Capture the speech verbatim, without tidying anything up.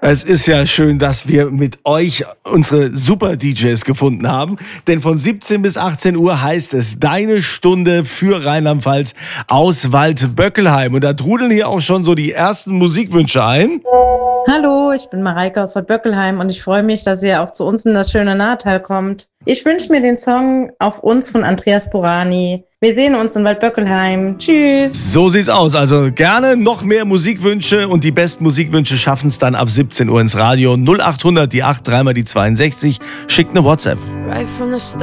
Es ist ja schön, dass wir mit euch unsere Super-D Js gefunden haben. Denn von siebzehn bis achtzehn Uhr heißt es Deine Stunde für Rheinland-Pfalz aus Waldböckelheim. Und da trudeln hier auch schon so die ersten Musikwünsche ein. Hallo, ich bin Mareike aus Waldböckelheim und ich freue mich, dass ihr auch zu uns in das schöne Nahtal kommt. Ich wünsche mir den Song Auf uns von Andreas Borani. Wir sehen uns in Waldböckelheim. Tschüss. So sieht's aus. Also gerne noch mehr Musikwünsche und die besten Musikwünsche schaffen es dann ab siebzehn Uhr ins Radio. null acht hundert, die acht, dreimal die zweiundsechzig. Schickt eine WhatsApp. Right from the start.